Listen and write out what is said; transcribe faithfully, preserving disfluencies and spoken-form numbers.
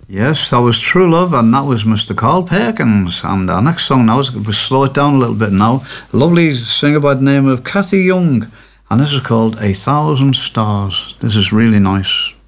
Yes, that was True Love, and that was Mister Carl Perkins. And our next song now is, we'll slow it down a little bit now. A lovely singer by the name of Kathy Young, and this is called A Thousand Stars. This is really nice.